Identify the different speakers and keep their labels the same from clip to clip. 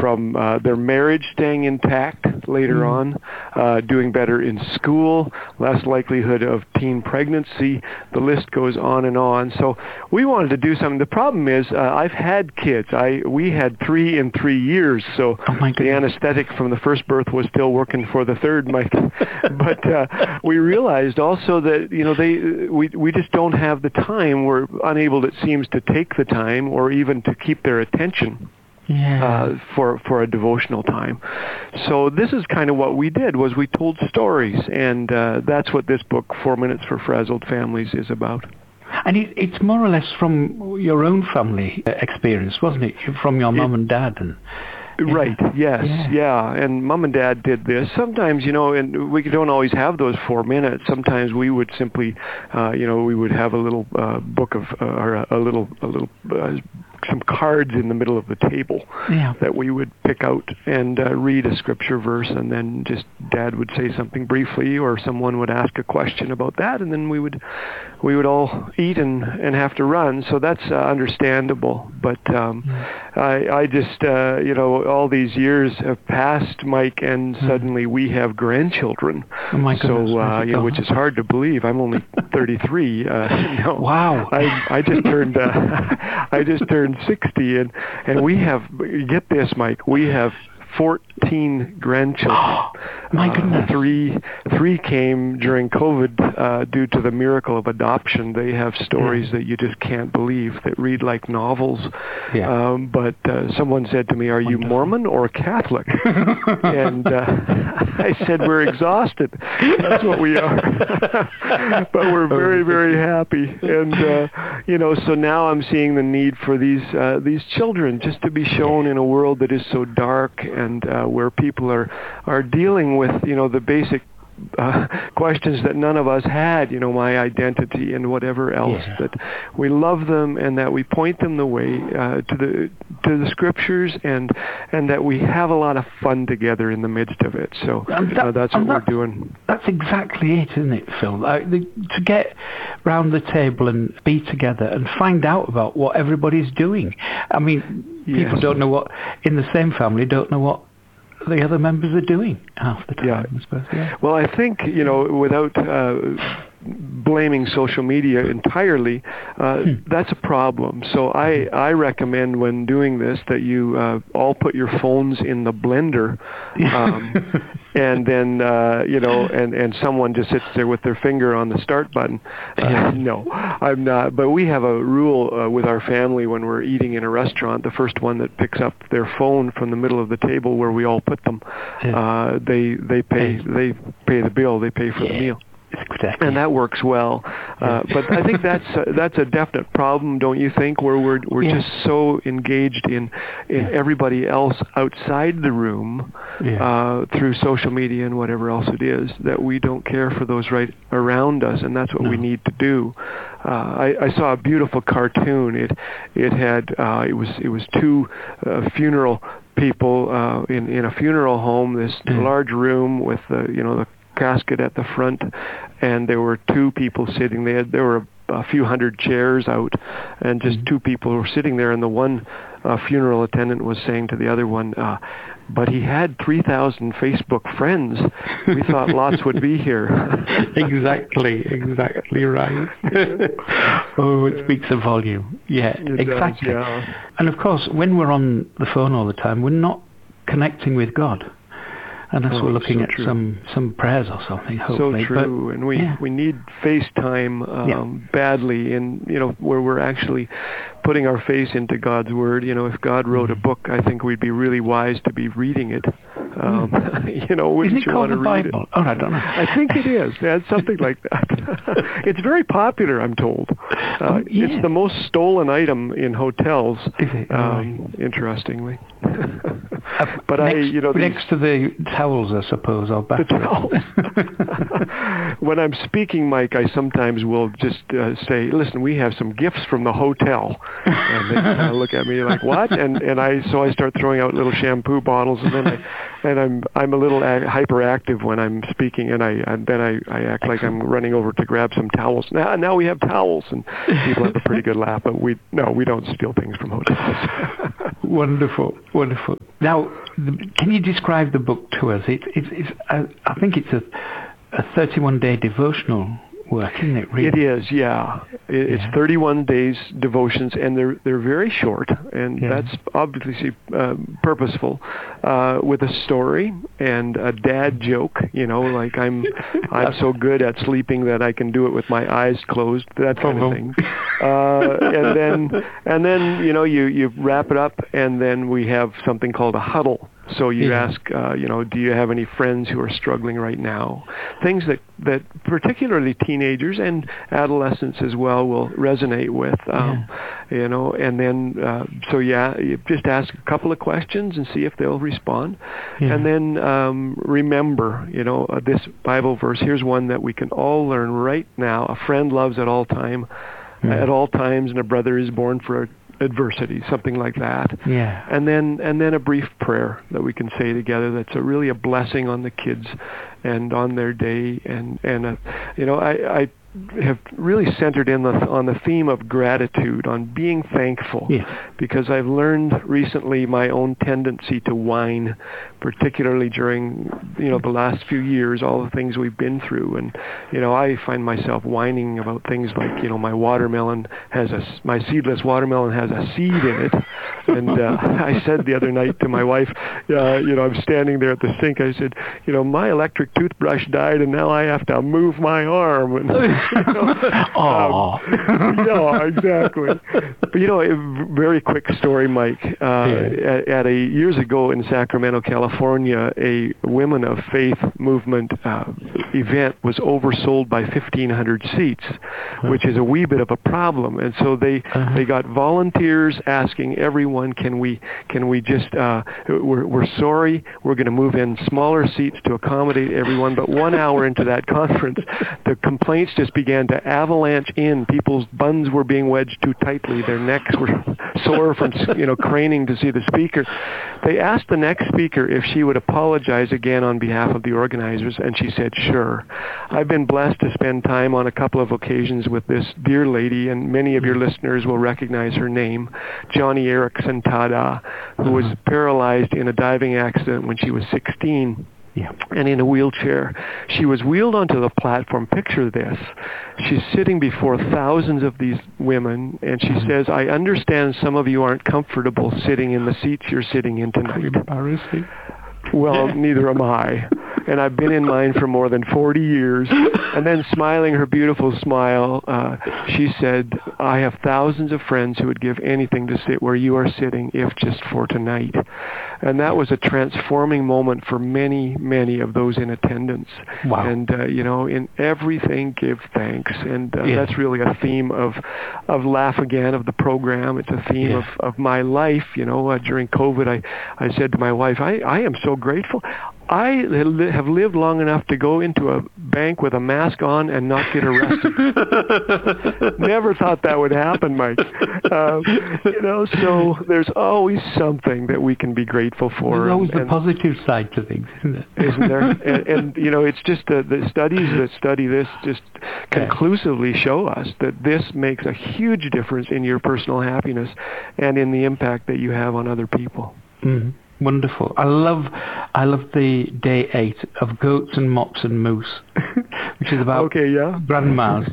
Speaker 1: from their marriage staying intact later on, doing better in school, less likelihood of teen pregnancy. The list goes on and on. So we wanted to do something. The problem is I've had kids. We had 3 in 3 years, so the anesthetic from the first birth was still working for the third, Mike. But we realized also that we just don't have the time. We're unable, it seems, to take the time or even to keep their attention. For a devotional time. So this is kind of what we did, was we told stories, and that's what this book, 4 Minutes for Frazzled Families, is about.
Speaker 2: And it's more or less from your own family experience, wasn't it? From your mom and dad.
Speaker 1: Right, yes, yeah. And Mom and Dad did this. Sometimes, and we don't always have those 4 minutes. Sometimes we would simply, we would have a little book of, or a little some cards in the middle of the table that we would pick out and read a scripture verse, and then just Dad would say something briefly, or someone would ask a question about that, and then we would all eat and have to run. So that's understandable. But I just all these years have passed, Mike, and suddenly we have grandchildren.
Speaker 2: Oh my goodness!
Speaker 1: So which is hard to believe. I'm only 33.
Speaker 2: Wow!
Speaker 1: I just turned 60, and we have, get this, Mike, we have 14 grandchildren.
Speaker 2: My goodness.
Speaker 1: Three came during COVID due to the miracle of adoption. They have stories that you just can't believe, that read like novels. But someone said to me, "Are you Mormon or Catholic?" And I said, "We're exhausted. That's what we are." But we're very, very happy. And so now I'm seeing the need for these children just to be shown in a world that is so dark, and where people are dealing with the basic questions that none of us had, my identity and whatever else. That we love them, and that we point them the way to the scriptures, and that we have a lot of fun together in the midst of it. So that's what we're doing.
Speaker 2: That's exactly it, isn't it, Phil? To get round the table and be together and find out about what everybody's doing. I mean, people don't know what, in the same family, don't know what the other members are doing half the time, I suppose.
Speaker 1: Well, I think, without blaming social media entirely, that's a problem. So I recommend, when doing this, that you all put your phones in the blender, and then and someone just sits there with their finger on the start button. No, I'm not. But we have a rule with our family when we're eating in a restaurant. The first one that picks up their phone from the middle of the table where we all put them, they pay the bill. They pay for the meal.
Speaker 2: Exactly.
Speaker 1: And that works well, but I think that's a definite problem, don't you think? Where we're just so engaged in everybody else outside the room through social media and whatever else it is, that we don't care for those right around us, and that's what we need to do. I saw a beautiful cartoon. It was two funeral people in a funeral home. This large room with the casket at the front, and there were two people sitting there. There were a few hundred chairs out, and just two people were sitting there, and the one funeral attendant was saying to the other one, but he had 3,000 Facebook friends. We thought lots would be here.
Speaker 2: Exactly right. Oh, it speaks a volume. Yeah, exactly.
Speaker 1: Does,
Speaker 2: And of course, when we're on the phone all the time, we're not connecting with God. Unless we're looking at some prayers or something, hopefully.
Speaker 1: So true, and we need FaceTime badly, and where we're actually putting our face into God's Word. If God wrote a book, I think we'd be really wise to be reading it. Wouldn't you want to read it?
Speaker 2: Oh, I don't know.
Speaker 1: I think it is. Yeah, it's something like that. It's very popular, I'm told. It's the most stolen item in hotels.
Speaker 2: Is it?
Speaker 1: Interestingly.
Speaker 2: But next to the towels, I suppose, or back.
Speaker 1: The towels. When I'm speaking, Mike, I sometimes will just say, "Listen, we have some gifts from the hotel," and they kind of look at me like, "What?" And I start throwing out little shampoo bottles, and then I'm a little hyperactive when I'm speaking, and then I act like I'm running over to grab some towels. Now we have towels, and people have a pretty good laugh. But we don't steal things from hotels.
Speaker 2: Wonderful, wonderful. Now, can you describe the book to us? I think it's a 31-day devotional work, isn't it? Really?
Speaker 1: It is, yeah. It's 31 days devotions, and they're very short, and that's obviously purposeful, with a story and a dad joke. Like I'm so good at sleeping that I can do it with my eyes closed. That kind of thing. And then you wrap it up, and then we have something called a huddle. So you ask, do you have any friends who are struggling right now? Things that particularly teenagers and adolescents as well will resonate with, and then, you just ask a couple of questions and see if they'll respond. Yeah. And then remember, this Bible verse, here's one that we can all learn right now. A friend loves at all times, and a brother is born for adversity, something like that.
Speaker 2: Yeah.
Speaker 1: And then a brief prayer that we can say together that's really a blessing on the kids and on their day. And I have really centered on the theme of gratitude, on being thankful, because I've learned recently my own tendency to whine, particularly during the last few years, all the things we've been through, and I find myself whining about things like my my seedless watermelon has a seed in it, and I said the other night to my wife, I'm standing there at the sink, I said, my electric toothbrush died, and now I have to move my arm. And, yeah, exactly. But a very quick story, Mike. Years ago in Sacramento, California, a Women of Faith movement event was oversold by 1,500 seats, which is a wee bit of a problem. And so they got volunteers asking everyone, can we just we're sorry, we're going to move in smaller seats to accommodate everyone. But 1 hour into that conference, the complaints just began to avalanche in. People's buns were being wedged too tightly. Their necks were sore from craning to see the speaker. They asked the next speaker if she would apologize again on behalf of the organizers, and she said, sure. I've been blessed to spend time on a couple of occasions with this dear lady, and many of your listeners will recognize her name, Johnny Erickson Tada, who was paralyzed in a diving accident when she was 16.
Speaker 2: Yeah.
Speaker 1: And in a wheelchair. She was wheeled onto the platform. Picture this. She's sitting before thousands of these women, and she says, I understand some of you aren't comfortable sitting in the seats you're sitting in tonight.
Speaker 2: Embarrassing.
Speaker 1: Well, neither am I. And I've been in mine for more than 40 years. And then smiling her beautiful smile, she said, I have thousands of friends who would give anything to sit where you are sitting, if just for tonight. And that was a transforming moment for many, many of those in attendance.
Speaker 2: Wow.
Speaker 1: And, in everything, give thanks. And that's really a theme of Laugh Again, of the program. It's a theme of my life. During COVID, I said to my wife, I am so grateful. I have lived long enough to go into a bank with a mask on and not get arrested. Never thought that would happen, Mike. So there's always something that we can be grateful for.
Speaker 2: There's always the positive side to things, isn't it?
Speaker 1: Isn't there? And it's just the studies that study this just conclusively show us that this makes a huge difference in your personal happiness and in the impact that you have on other people.
Speaker 2: Mm-hmm. Wonderful. I love the day 8 of Goats and Mops and Moose, which is about grandmas.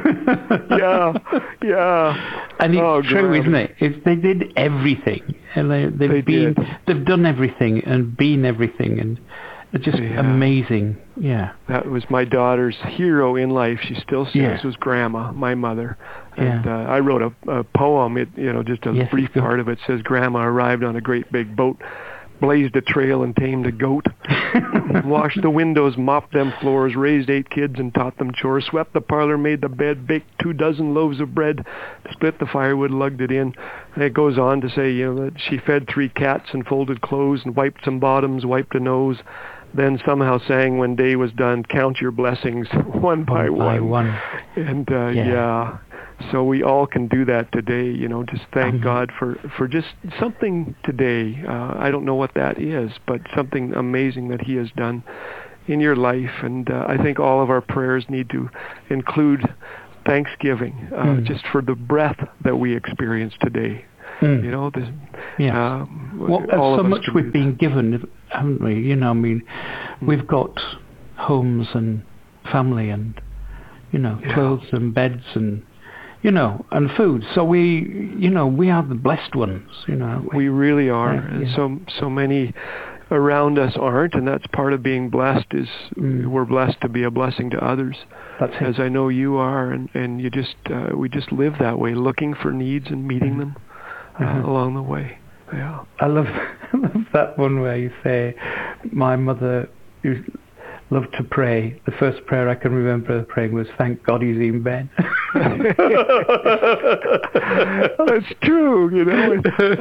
Speaker 2: yeah. And it's true, isn't it? They did everything, and they've done everything and been everything, and it's just amazing. Yeah.
Speaker 1: That was my daughter's hero in life. She still says was Grandma, my mother. And I wrote a poem. Just a brief part of it says, Grandma arrived on a great big boat, blazed a trail and tamed a goat, washed the windows, mopped them floors, raised 8 kids and taught them chores, swept the parlor, made the bed, baked 24 loaves of bread, split the firewood, lugged it in. And it goes on to say, that she fed 3 cats and folded clothes and wiped some bottoms, wiped a nose, then somehow sang when day was done, count your blessings one by one. And so we all can do that today, just thank God for just something today. I don't know what that is, but something amazing that He has done in your life. And I think all of our prayers need to include thanksgiving, just for the breath that we experience today. You know, this,
Speaker 2: so much we've been given, haven't we? You know, I mean, we've got homes and family and, you know, clothes and beds and, you know, and food. So we, you know, we are the blessed ones, you know.
Speaker 1: We really are. And so many around us aren't, and that's part of being blessed is we're blessed to be a blessing to others.
Speaker 2: That's it.
Speaker 1: As I know you are, and you just we just live that way, looking for needs and meeting them along the way. Yeah.
Speaker 2: I love that one where you say, my mother loved to pray. The first prayer I can remember praying was, "Thank God he's in bed."
Speaker 1: That's true, you know.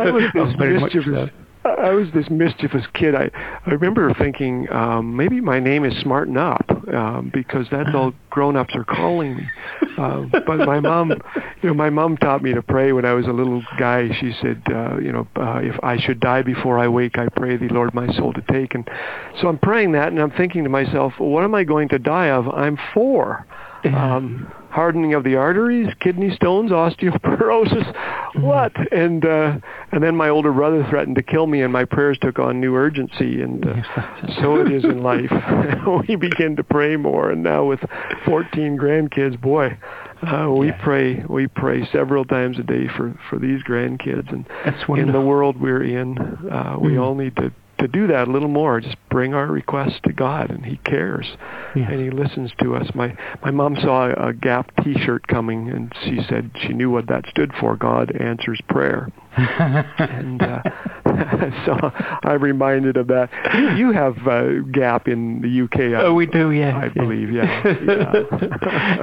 Speaker 1: I was this mischievous kid. I remember thinking, maybe my name is Smarten Up, because that's all grown-ups are calling me. But my mom taught me to pray when I was a little guy. She said, if I should die before I wake, I pray thee, Lord, my soul to take. And so I'm praying that, and I'm thinking to myself, well, what am I going to die of? I'm 4. Hardening of the arteries, kidney stones, osteoporosis, what? And then my older brother threatened to kill me, and my prayers took on new urgency, and so it is in life. We begin to pray more, and now with 14 grandkids, boy, we pray several times a day for these grandkids, and in the world we're in, we all need to do that a little more. Just bring our requests to God, and He cares, and He listens to us. My mom saw a Gap T-shirt coming, and she said she knew what that stood for. God answers prayer. And so I'm reminded of that. You have Gap in the UK.
Speaker 2: We do, yeah.
Speaker 1: I believe, yeah.